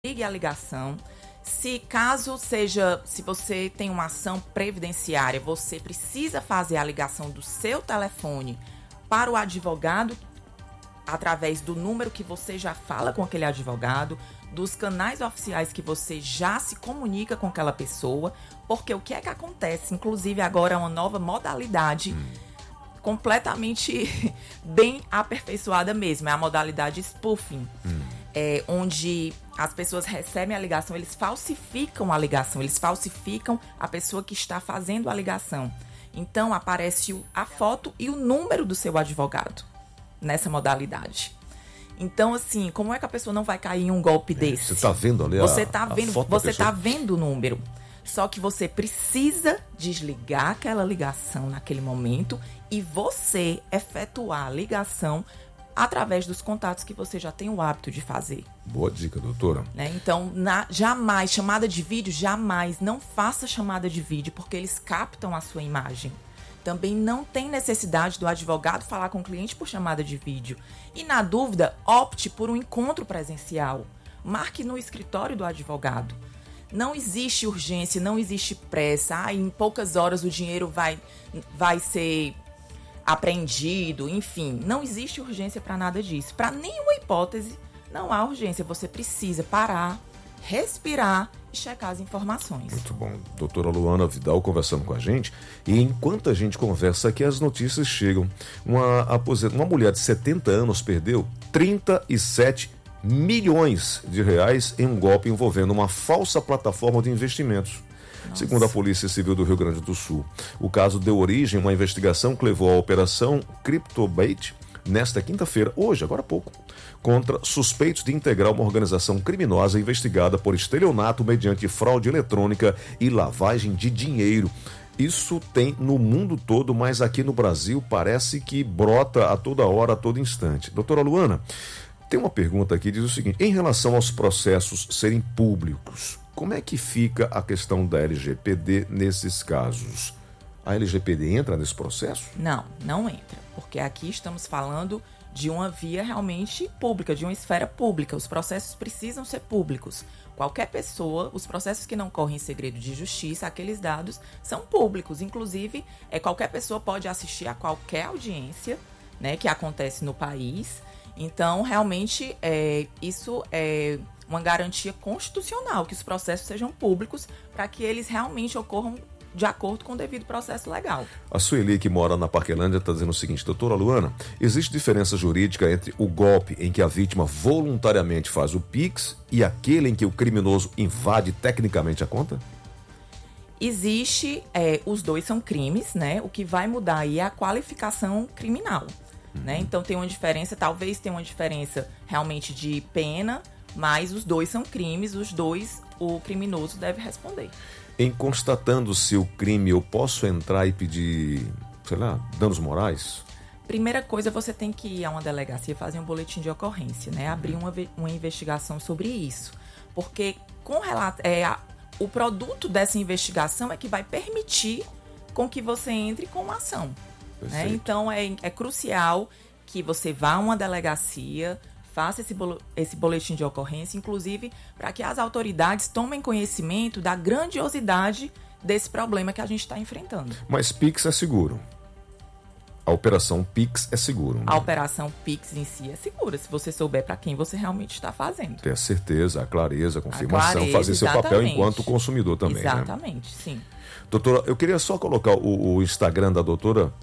desligue a ligação. Se você tem uma ação previdenciária, você precisa fazer a ligação do seu telefone para o advogado através do número que você já fala com aquele advogado, dos canais oficiais que você já se comunica com aquela pessoa, porque o que é que acontece? Inclusive agora é uma nova modalidade completamente bem aperfeiçoada mesmo, é a modalidade spoofing, onde as pessoas recebem a ligação, eles falsificam a ligação, eles falsificam a pessoa que está fazendo a ligação. Então aparece a foto e o número do seu advogado nessa modalidade. Então, assim, como é que a pessoa não vai cair em um golpe desse? Você está vendo ali você tá vendo, foto você está vendo o número. Só que você precisa desligar aquela ligação naquele momento e você efetuar a ligação através dos contatos que você já tem o hábito de fazer. Boa dica, doutora. Então, jamais, chamada de vídeo, jamais, não faça chamada de vídeo, porque eles captam a sua imagem. Também não tem necessidade do advogado falar com o cliente por chamada de vídeo. E, na dúvida, opte por um encontro presencial. Marque no escritório do advogado. Não existe urgência, não existe pressa. Em poucas horas o dinheiro vai ser apreendido, enfim. Não existe urgência para nada disso. Para nenhuma hipótese, não há urgência. Você precisa parar, respirar e checar as informações. Muito bom. Doutora Luana Vidal conversando com a gente. E enquanto a gente conversa aqui, as notícias chegam. Uma mulher de 70 anos perdeu 37 milhões de reais em um golpe envolvendo uma falsa plataforma de investimentos. Nossa. Segundo a Polícia Civil do Rio Grande do Sul, o caso deu origem a uma investigação que levou à operação CryptoBait nesta quinta-feira, hoje, agora há pouco, contra suspeitos de integrar uma organização criminosa investigada por estelionato mediante fraude eletrônica e lavagem de dinheiro. Isso tem no mundo todo, mas aqui no Brasil parece que brota a toda hora, a todo instante. Doutora Luana, tem uma pergunta aqui, diz o seguinte: em relação aos processos serem públicos, como é que fica a questão da LGPD nesses casos? A LGPD entra nesse processo? Não, não entra, porque aqui estamos falando de uma via realmente pública, de uma esfera pública. Os processos precisam ser públicos. Qualquer pessoa, os processos que não correm em segredo de justiça, aqueles dados são públicos. Inclusive, qualquer pessoa pode assistir a qualquer audiência, né, que acontece no país. Então, realmente, isso é uma garantia constitucional, que os processos sejam públicos para que eles realmente ocorram de acordo com o devido processo legal. A Sueli, que mora na Parquelândia, está dizendo o seguinte: doutora Luana, existe diferença jurídica entre o golpe em que a vítima voluntariamente faz o Pix e aquele em que o criminoso invade tecnicamente a conta? Existe, os dois são crimes, né? O que vai mudar aí é a qualificação criminal. Né? Então tem uma diferença, talvez tenha uma diferença realmente de pena, mas os dois são crimes, os dois o criminoso deve responder. Em constatando-se o crime, eu posso entrar e pedir, danos morais? Primeira coisa, você tem que ir a uma delegacia fazer um boletim de ocorrência, né? Abrir uma investigação sobre isso. Porque o produto dessa investigação é que vai permitir com que você entre com uma ação. Né? Então, é crucial que você vá a uma delegacia, faça esse boletim de ocorrência, inclusive para que as autoridades tomem conhecimento da grandiosidade desse problema que a gente está enfrentando. Mas Pix é seguro? A operação Pix é seguro? Né? A operação Pix em si é segura, se você souber para quem você realmente está fazendo. Ter a certeza, a clareza, a confirmação, fazer seu papel enquanto consumidor também. Exatamente, né? Sim. Doutora, eu queria só colocar o Instagram da doutora.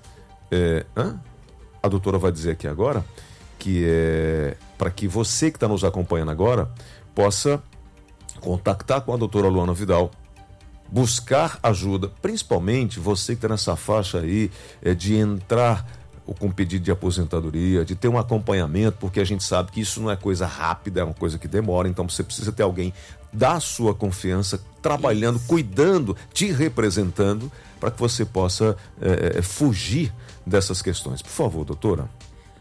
A doutora vai dizer aqui agora que é para que você que está nos acompanhando agora possa contactar com a doutora Luana Vidal, buscar ajuda, principalmente você que está nessa faixa aí de entrar com pedido de aposentadoria, de ter um acompanhamento, porque a gente sabe que isso não é coisa rápida, é uma coisa que demora, então você precisa ter alguém da sua confiança, trabalhando, cuidando, te representando, para que você possa fugir dessas questões. Por favor, doutora.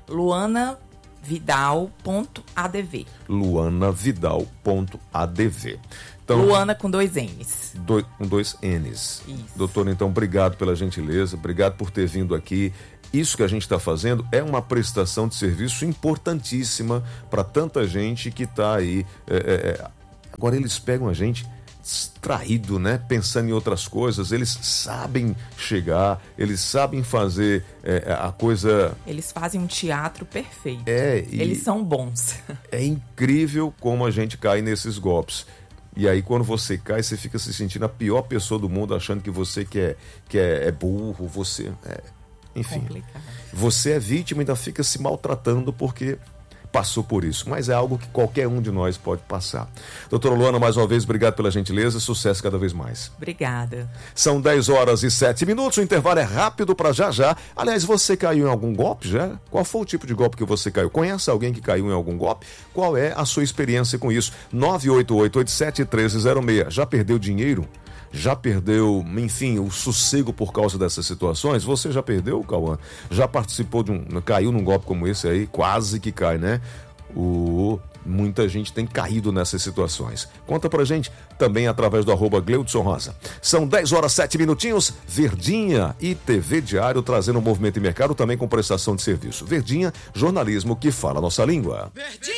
luanavidal.adv. luanavidal.adv. Então, Luana com 2 N's. Com 2 N's. Isso. Doutora, então, obrigado pela gentileza, obrigado por ter vindo aqui. Isso que a gente está fazendo é uma prestação de serviço importantíssima para tanta gente que está aí Agora eles pegam a gente distraído, né? Pensando em outras coisas. Eles sabem chegar, eles sabem fazer a coisa... Eles fazem um teatro perfeito. E eles são bons. É incrível como a gente cai nesses golpes. E aí quando você cai, você fica se sentindo a pior pessoa do mundo, achando que você é burro, você... enfim, complicado. Você é vítima e ainda fica se maltratando porque passou por isso, mas é algo que qualquer um de nós pode passar. Doutora Luana, mais uma vez, obrigado pela gentileza, sucesso cada vez mais. Obrigada. São 10h07, o intervalo é rápido para já. Aliás, você caiu em algum golpe já? Qual foi o tipo de golpe que você caiu? Conhece alguém que caiu em algum golpe? Qual é a sua experiência com isso? 988-87-1306. Já perdeu dinheiro? Já perdeu, enfim, o sossego por causa dessas situações? Você já perdeu, Cauã? Já participou caiu num golpe como esse aí? Quase que cai, né? Muita gente tem caído nessas situações. Conta pra gente também através do @Gleudson Rosa. São 10h07, Verdinha e TV Diário trazendo movimento e mercado também com prestação de serviço. Verdinha, jornalismo que fala a nossa língua. Verdinha!